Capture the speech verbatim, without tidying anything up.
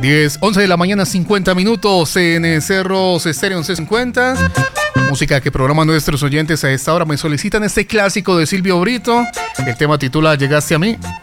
diez, once de la mañana, cincuenta minutos en Cerros Estéreo once cincuenta. Música que programan nuestros oyentes a esta hora. Me solicitan este clásico de Silvio Brito. El tema titula Llegaste a mí.